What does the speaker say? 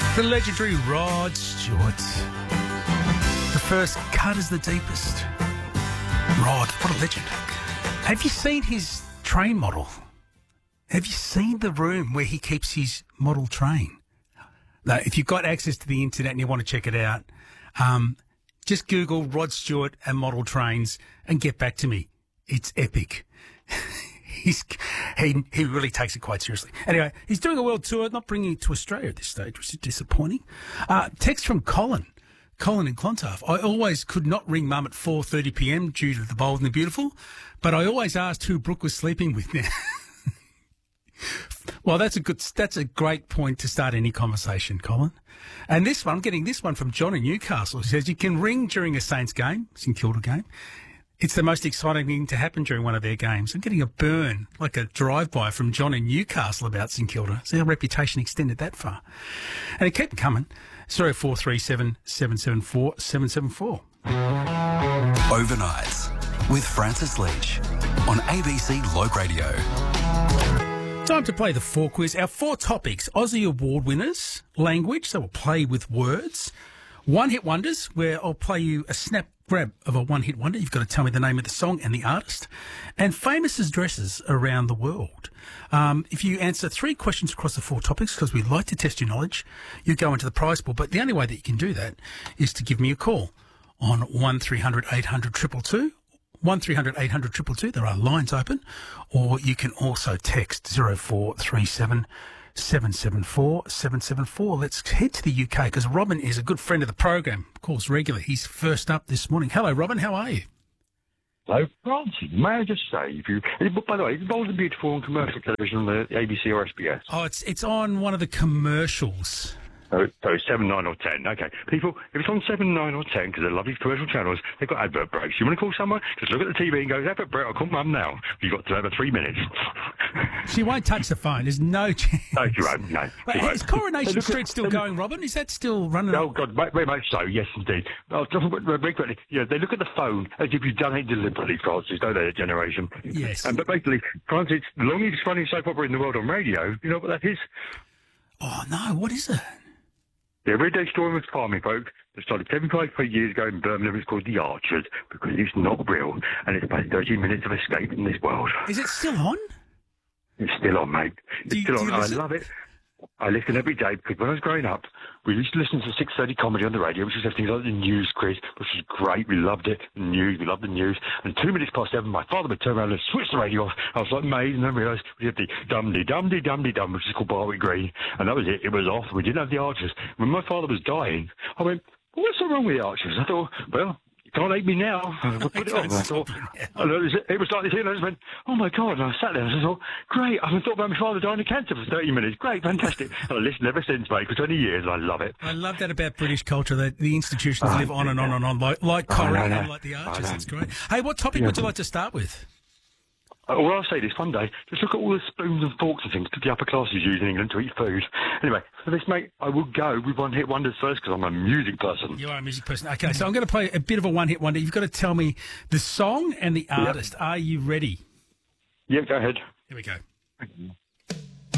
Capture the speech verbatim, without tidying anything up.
The legendary Rod Stewart. The first cut is the deepest. Rod, what a legend. Have you seen his train model? Have you seen the room where he keeps his model train? Now, if you've got access to the internet and you want to check it out, um, just Google Rod Stewart and model trains and get back to me. It's epic. He's, he he really takes it quite seriously. Anyway, he's doing a world tour, not bringing it to Australia at this stage, which is disappointing. Uh, text from Colin. Colin in Clontarf. I always could not ring Mum at four thirty p m due to the bold and the beautiful, but I always asked who Brooke was sleeping with now. Well, that's a good, that's a great point to start any conversation, Colin. And this one, I'm getting this one from John in Newcastle. He says, you can ring during a Saints game, St Kilda game. It's the most exciting thing to happen during one of their games. I'm getting a burn, like a drive-by from John in Newcastle about St Kilda. So our reputation extended that far. And it kept coming. zero four three seven, seven seven four, seven seven four. Overnights with Francis Leach on A B C Logue Radio. Time to play the four quiz. Our four topics: Aussie Award winners, language, so we'll play with words; one-hit wonders, where I'll play you a snap grab of a one-hit wonder. You've got to tell me the name of the song and the artist; and famous addresses around the world. Um, if you answer three questions across the four topics, because we like to test your knowledge, you go into the prize pool. But the only way that you can do that is to give me a call on one three hundred eight hundred two two two. one three hundred eight hundred two two two. There are lines open. Or you can also text zero four three seven, seven seven four, seven seven four. Let's head to the U K because Robin is a good friend of the program, calls regularly. He's first up this morning. Hello, Robin. How are you? Hello, Francie. May I just say, if you, by the way, is Bold and Beautiful on commercial television on the A B C or S B S? Oh, it's it's on one of the commercials. Oh, so seven, nine, or ten. Okay, people, if it's on seven, nine, or ten, because they're lovely commercial channels, they've got advert breaks. You want to call someone? Just look at the T V and go, advert break. I'll call Mum now. You've got to have a three minutes. She won't touch the phone. There's no chance. No, she won't. No. Wait, She won't. is Coronation Hey, Street at, still um, going, Robin? Is that still running? Oh, God, very, very much so. Yes, indeed. Oh, just very quickly. Yeah, they look at the phone as if you've done it deliberately, Francis, don't they, that generation? Yes. And, but basically, Francis, the longest running soap opera in the world on radio, you know what that is? Oh, no. What is it? The everyday story of farming folk that started seventy-five years ago in Birmingham. It's called The Archers because it's not real and it's about thirty minutes of escape from this world. Is it still on? It's still on, mate. It's Do you- still do on. you I listen? love it. I listen every day because when I was growing up, we used to listen to six thirty comedy on the radio, which was things like the news quiz, which was great. We loved it. The news, we loved the news. And two minutes past seven, my father would turn around and switch the radio off. I was like amazed, and then realised we had the dum-de-dum-de-dum-de-dum, which is called Barwick Green, and that was it. It was off. We didn't have the Archers. When my father was dying, I went, well, what's so wrong with the Archers? I thought, well, you can't hate me now. I put it on. And I thought, and it was, it was like this, and I just went, oh my God. And I sat there and I thought, great. I haven't thought about my father dying of cancer for thirty minutes. Great, fantastic. And I listened ever since, mate, for twenty years. I love it. I love that about British culture, that the institutions Oh, live on and on and on, like, like Oh, Corrie no, no. and like the Archers. Oh, no. That's great. Hey, what topic Yeah. would you like to start with? Uh, well, I'll say this one day. Just look at all the spoons and forks and things that the upper classes use in England to eat food. Anyway, for this, mate, I will go with one hit wonders first because I'm a music person. You are a music person. Okay, so I'm going to play a bit of a one-hit wonder. You've got to tell me the song and the artist. Are you ready? Yeah, go ahead. Here we go.